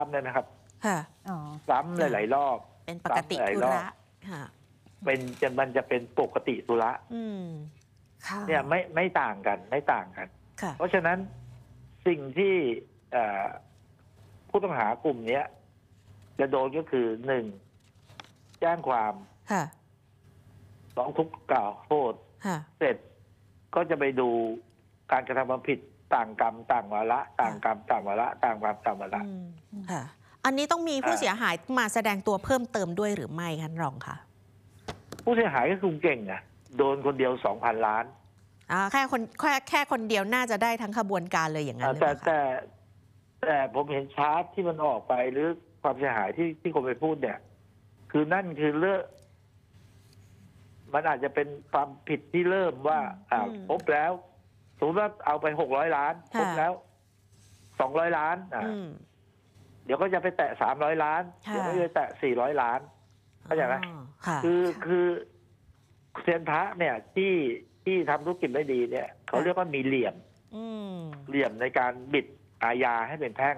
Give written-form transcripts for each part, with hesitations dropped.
ำเนี่ยนะครับค่ะซ้ำหลายๆรอบเป็นปกติธุระค่ะมันจะเป็นปกติธุระเนี่ยไม่ต่างกันเพราะฉะนั้นสิ่งที่ผู้ต้องหากลุ่มนี้จะโดนก็คือหนึ่งแจ้งความร้องทุกข์กล่าวโทษเสร็จก็จะไปดูการกระทำความผิดต่างกรรมต่างวาระต่างกรรมต่างวาระต่างความต่างวาระอันนี้ต้องมีผู้เสียหายมาแสดงตัวเพิ่มเติมด้วยหรือไม่คะรองคะผู้เสียหายก็คือเก่งนะโดนคนเดียว 2,000 ล้านแค่คนเดียวน่าจะได้ทั้งขบวนการเลยอย่างนั้นเลยแต่ผมเห็นชาร์ตที่มันออกไปหรือความเสียหายที่คนไปพูดเนี่ยคือนั่นคือเรื่องมันอาจจะเป็นความผิดที่เริ่มว่าพบแล้วสมมติว่าเอาไป600 ล้านพบแล้ว200 ล้านเดี๋ยวก็จะไปแตะ300 ล้านเดี๋ยวก็จะแตะ400 ล้านเข้าใจไหมคือเซียนพระเนี่ยที่ทำธุรกิจไม่ดีเนี่ยเขาเรียกว่ามีเหลี่ยมในการบิดอาญาให้เป็นแพ่ง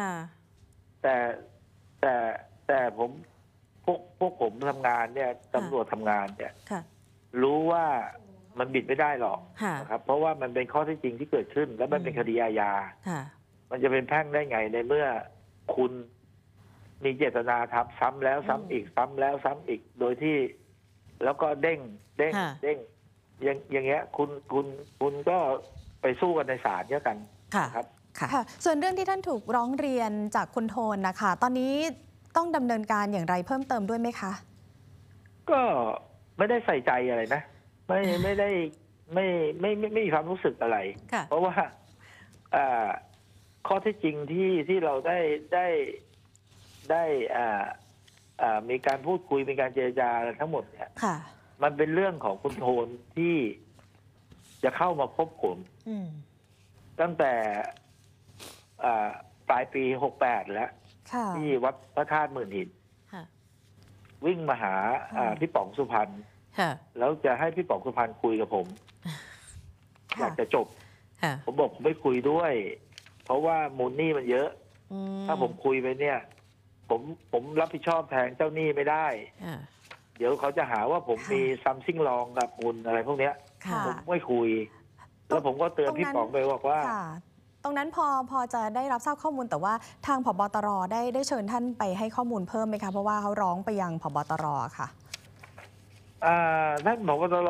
แต่พวกผมทำงานเนี่ยตำรวจทำงานเนี่ยรู้ว่ามันบิดไม่ได้หรอกนะครับเพราะว่ามันเป็นข้อเท็จจริงที่เกิดขึ้นแล้วมันเป็นคดีอาญามันจะเป็นแพ่งได้ไงในเมื่อคุณมีเจตนาทำซ้ำแล้วซ้ำอีกซ้ำแล้วซ้ำอีกโดยที่แล้วก็เด้งอย่างเงี้ยคุณก็ไปสู้กันในศาลเยอะกันครับค่ะส่วนเรื่องที่ท่านถูกร้องเรียนจากคุณโทนนะคะตอนนี้ต้องดำเนินการอย่างไรเพิ่มเติมด้วยไหมคะก็ไม่ได้ใส่ใจอะไรนะไม่ได้ไม่มีความรู้สึกอะไรเพราะว่าข้อเท็จจริงที่เราได้มีการพูดคุยมีการเจรจาทั้งหมดเนี่ยมันเป็นเรื่องของคุณโทนที่จะเข้ามาพบผมตั้งแต่ปลายปี68แล้วที่วัดพระธาตุหมื่นหินวิ่งมาหาพี่ป๋องสุพรรณแล้วจะให้พี่ป๋องสุพรรณคุยกับผมอยากจะจบผมบอกผมไม่คุยด้วยเพราะว่ามูลหนี้มันเยอะถ้าผมคุยไปเนี่ยผมรับผิดชอบแทนเจ้าหนี้ไม่ได้เดี๋ยวเขาจะหาว่าผมมีซัมซิ่งรองกับมูลอะไรพวกเนี้ยผมไม่คุยแล้วผมก็เตือนพี่ป๋องไปบอกว่าตรงนั้นพอจะได้รับทราบข้อมูลแต่ว่าทางผบ.ตร.ได้เชิญท่านไปให้ข้อมูลเพิ่มไหมคะเพราะว่าเขาร้องไปยังผบ.ตร.ค่ะท่านผบ.ตร.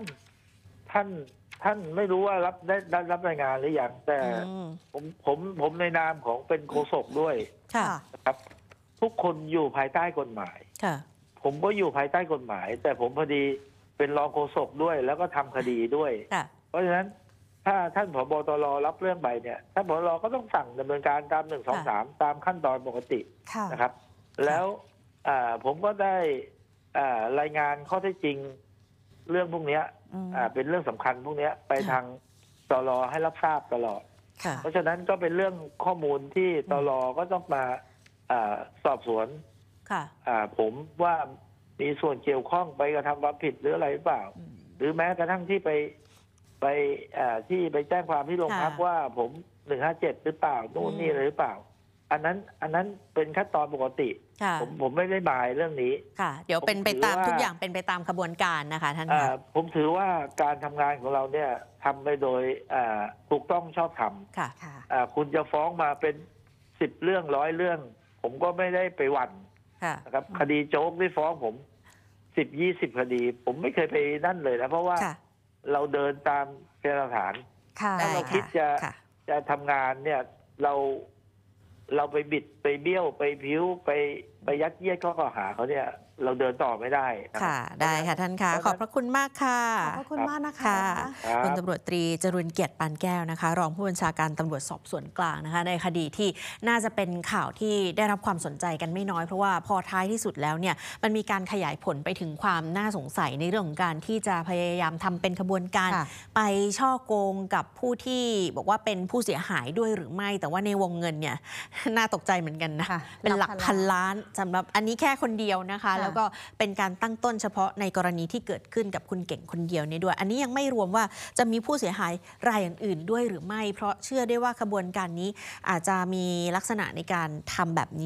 ท่านไม่รู้ว่าได้รับรายงานหรือยังแต่ผมในนามของเป็นโฆษกด้วยนะครับทุกคนอยู่ภายใต้กฎหมายผมก็อยู่ภายใต้กฎหมายแต่ผมพอดีเป็นรองโฆษกด้วยแล้วก็ทำคดีด้วยเพราะฉะนั้นถ้าท่านผบ.ตร.รับเรื่องไปเนี่ยท่านผบ.ตร.ก็ต้องสั่งดำเนินการตาม1 2 3ตามขั้นตอนปกตินะครับแล้วผมก็ได้รายงานข้อเท็จจริงเรื่องพวกนี้เป็นเรื่องสำคัญพวกนี้ไปทางตร.ให้รับทราบตลอดเพราะฉะนั้นก็เป็นเรื่องข้อมูลที่ตร.ก็ต้องมาสอบสวนผมว่ามีส่วนเกี่ยวข้องไปกระทำความผิดหรืออะไรหรือเปล่าหรือแม้กระทั่งที่ที่ไปแจ้งความที่โรงพักว่าผม157หรือเปล่าโน่นนี่หรือเปล่าอันนั้นเป็นขั้นตอนปกติผมไม่ได้หมายเรื่องนี้ค่ะเดี๋ยวเป็นไปตามทุกอย่างเป็นไปตามกระบวนการนะคะท่านผมถือว่าการทำงานของเราเนี่ยทำไปโดยถูกต้องชอบธรรมคุณจะฟ้องมาเป็น10 เรื่อง100 เรื่องผมก็ไม่ได้ไปหวั่นนะครับคดีโจ๊กที่ฟ้องผม10-20 คดีผมไม่เคยไปนั่นเลยนะเพราะว่าเราเดินตามพยานหลักฐานถ้าเราคิดจะทำงานเนี่ยเราไปบิดไปเบี้ยวไปพิ้วไปยัดเยียดข้อกล่าวหาเขาเนี่ยเราเดินต่อไม่ได้ค่ะได้ค่ะท่านคะขอบพระคุณมากค่ะขอบพระคุณมากนะคะคุณตำรวจตรีจรุนเกียรติปานแก้วนะคะรองผู้บัญชาการตำรวจสอบสวนกลางนะคะในคดีที่น่าจะเป็นข่าวที่ได้รับความสนใจกันไม่น้อยเพราะว่าพอท้ายที่สุดแล้วเนี่ยมันมีการขยายผลไปถึงความน่าสงสัยในเรื่องของการที่จะพยายามทำเป็นขบวนการไปช่อโกงกับผู้ที่บอกว่าเป็นผู้เสียหายด้วยหรือไม่แต่ว่าในวงเงินเนี่ยน่าตกใจเหมือนกันนะเป็นหลักพันล้านสำหรับอันนี้แค่คนเดียวนะคะแล้วก็เป็นการตั้งต้นเฉพาะในกรณีที่เกิดขึ้นกับคุณเก่งคนเดียวนี้ด้วยอันนี้ยังไม่รวมว่าจะมีผู้เสียหายรายอื่นๆด้วยหรือไม่เพราะเชื่อได้ว่าขบวนการนี้อาจจะมีลักษณะในการทำแบบนี้